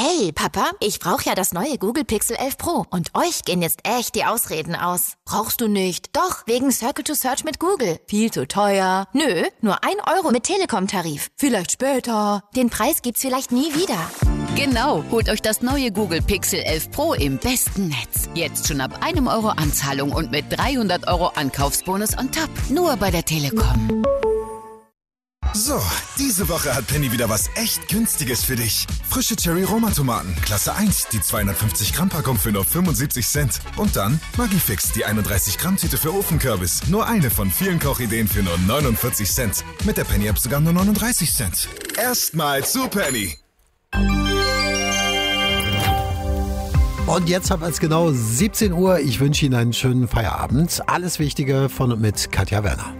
Hey, Papa, ich brauche ja das neue Google Pixel 11 Pro und euch gehen jetzt echt die Ausreden aus. Brauchst du nicht? Doch, wegen Circle to Search mit Google. Viel zu teuer. Nö, nur 1 Euro mit Telekom-Tarif. Vielleicht später. Den Preis gibt's vielleicht nie wieder. Genau, holt euch das neue Google Pixel 11 Pro im besten Netz. Jetzt schon ab 1 Euro Anzahlung und mit 300 Euro Ankaufsbonus on top. Nur bei der Telekom. So, diese Woche hat Penny wieder was echt Günstiges für dich. Frische Cherry-Roma-Tomaten, Klasse 1, die 250-Gramm-Packung für nur 75 Cent. Und dann Maggi-Fix, die 31-Gramm-Tüte für Ofenkürbis. Nur eine von vielen Kochideen für nur 49 Cent. Mit der Penny-App sogar nur 39 Cent. Erstmal zu Penny. Und jetzt haben wir es genau 17 Uhr. Ich wünsche Ihnen einen schönen Feierabend. Alles Wichtige von und mit Katja Werner.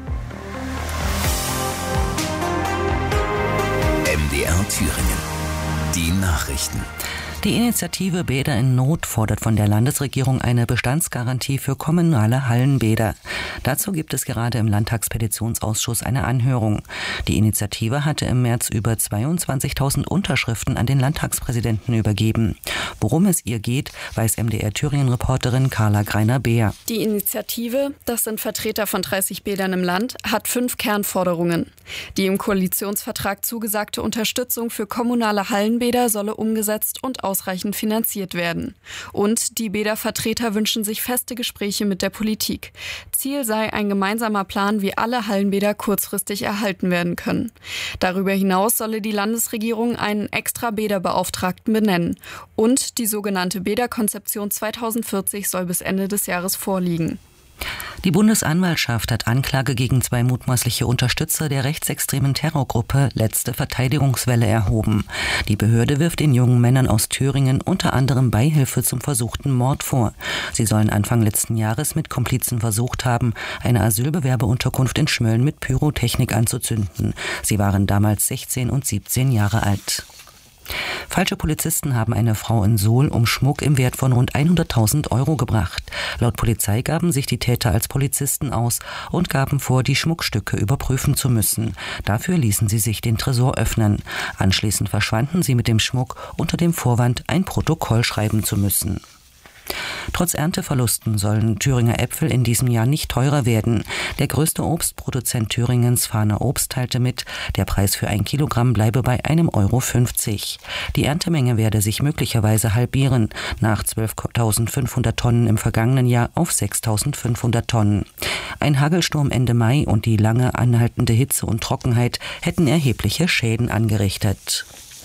MDR Thüringen. Die Nachrichten. Die Initiative Bäder in Not fordert von der Landesregierung eine Bestandsgarantie für kommunale Hallenbäder. Dazu gibt es gerade im Landtagspetitionsausschuss eine Anhörung. Die Initiative hatte im März über 22.000 Unterschriften an den Landtagspräsidenten übergeben. Worum es ihr geht, weiß MDR Thüringen-Reporterin Carla Greiner-Beer. Die Initiative, das sind Vertreter von 30 Bädern im Land, hat 5 Kernforderungen. Die im Koalitionsvertrag zugesagte Unterstützung für kommunale Hallenbäder solle umgesetzt und ausreichend finanziert werden. Und die Bädervertreter wünschen sich feste Gespräche mit der Politik. Ziel sei ein gemeinsamer Plan, wie alle Hallenbäder kurzfristig erhalten werden können. Darüber hinaus solle die Landesregierung einen extra Bäderbeauftragten benennen. Und die sogenannte Bäderkonzeption 2040 soll bis Ende des Jahres vorliegen. Die Bundesanwaltschaft hat Anklage gegen 2 mutmaßliche Unterstützer der rechtsextremen Terrorgruppe Letzte Verteidigungswelle erhoben. Die Behörde wirft den jungen Männern aus Thüringen unter anderem Beihilfe zum versuchten Mord vor. Sie sollen Anfang letzten Jahres mit Komplizen versucht haben, eine Asylbewerberunterkunft in Schmölln mit Pyrotechnik anzuzünden. Sie waren damals 16 und 17 Jahre alt. Falsche Polizisten haben eine Frau in Sohl um Schmuck im Wert von rund 100.000 Euro gebracht. Laut Polizei gaben sich die Täter als Polizisten aus und gaben vor, die Schmuckstücke überprüfen zu müssen. Dafür ließen sie sich den Tresor öffnen. Anschließend verschwanden sie mit dem Schmuck unter dem Vorwand, ein Protokoll schreiben zu müssen. Trotz Ernteverlusten sollen Thüringer Äpfel in diesem Jahr nicht teurer werden. Der größte Obstproduzent Thüringens, Fahner Obst, teilte mit, der Preis für 1 Kilogramm bleibe bei 1,50 Euro. Die Erntemenge werde sich möglicherweise halbieren, nach 12.500 Tonnen im vergangenen Jahr auf 6.500 Tonnen. Ein Hagelsturm Ende Mai und die lange anhaltende Hitze und Trockenheit hätten erhebliche Schäden angerichtet.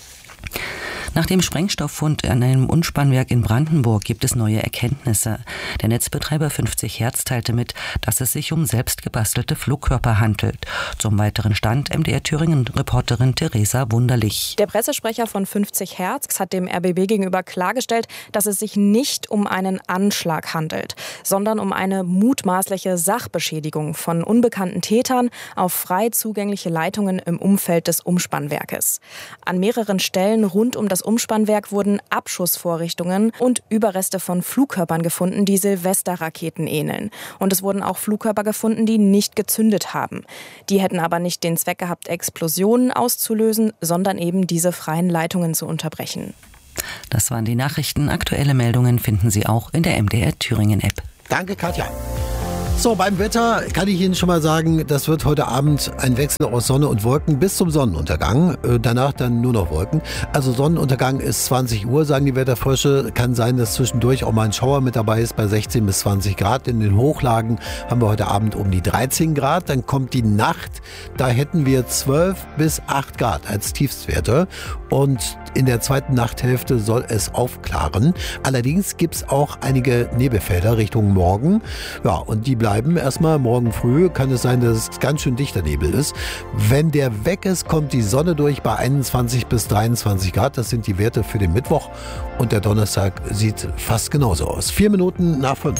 Nach dem Sprengstofffund an einem Umspannwerk in Brandenburg gibt es neue Erkenntnisse. Der Netzbetreiber 50 Hertz teilte mit, dass es sich um selbstgebastelte Flugkörper handelt. Zum weiteren Stand MDR Thüringen-Reporterin Theresa Wunderlich. Der Pressesprecher von 50 Hertz hat dem RBB gegenüber klargestellt, dass es sich nicht um einen Anschlag handelt, sondern um eine mutmaßliche Sachbeschädigung von unbekannten Tätern auf frei zugängliche Leitungen im Umfeld des Umspannwerkes. An mehreren Stellen rund um das Umspannwerk wurden Abschussvorrichtungen und Überreste von Flugkörpern gefunden, die Silvesterraketen ähneln. Und es wurden auch Flugkörper gefunden, die nicht gezündet haben. Die hätten aber nicht den Zweck gehabt, Explosionen auszulösen, sondern eben diese freien Leitungen zu unterbrechen. Das waren die Nachrichten. Aktuelle Meldungen finden Sie auch in der MDR Thüringen App. Danke, Katja. So, beim Wetter kann ich Ihnen schon mal sagen, das wird heute Abend ein Wechsel aus Sonne und Wolken bis zum Sonnenuntergang. Danach dann nur noch Wolken. Also Sonnenuntergang ist 20 Uhr, sagen die Wetterfrösche. Kann sein, dass zwischendurch auch mal ein Schauer mit dabei ist bei 16 bis 20 Grad. In den Hochlagen haben wir heute Abend um die 13 Grad. Dann kommt die Nacht. Da hätten wir 12 bis 8 Grad als Tiefstwerte. Und in der zweiten Nachthälfte soll es aufklaren. Allerdings gibt es auch einige Nebelfelder Richtung Morgen. Ja, und die bleiben erstmal. Morgen früh kann es sein, dass es ganz schön dichter Nebel ist. Wenn der weg ist, kommt die Sonne durch bei 21 bis 23 Grad. Das sind die Werte für den Mittwoch. Und der Donnerstag sieht fast genauso aus. 4 Minuten nach 5.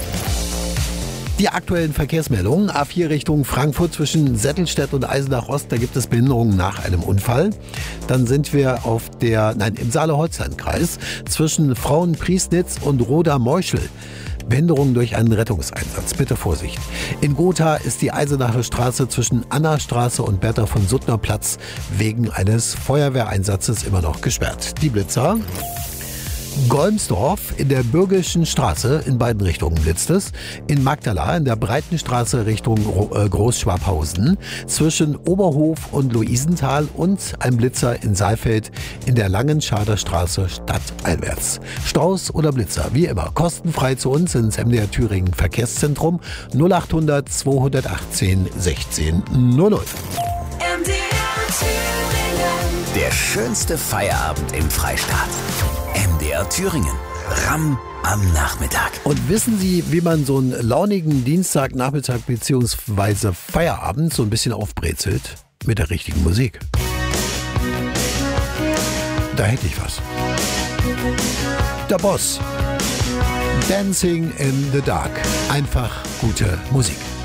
Die aktuellen Verkehrsmeldungen. A4 Richtung Frankfurt zwischen Settelstedt und Eisenach Ost. Da gibt es Behinderungen nach einem Unfall. Dann sind wir im Saale-Holstein-Kreis zwischen Frauenpriesnitz und Roda-Meuschel. Behinderung durch einen Rettungseinsatz. Bitte Vorsicht. In Gotha ist die Eisenacher Straße zwischen Annastraße und Bertha von Suttner Platz wegen eines Feuerwehreinsatzes immer noch gesperrt. Die Blitzer. Golmsdorf in der Bürgischen Straße in beiden Richtungen blitzt es. In Magdala in der Breitenstraße Richtung Großschwabhausen zwischen Oberhof und Luisenthal und ein Blitzer in Saalfeld in der Langenschader Straße stadteinwärts. Staus oder Blitzer, wie immer, kostenfrei zu uns ins MDR Thüringen Verkehrszentrum 0800 218 16 00. Der schönste Feierabend im Freistaat. MDR Thüringen. Ramm am Nachmittag. Und wissen Sie, wie man so einen launigen Dienstagnachmittag bzw. Feierabend so ein bisschen aufbrezelt? Mit der richtigen Musik. Da hätte ich was. Der Boss. Dancing in the Dark. Einfach gute Musik.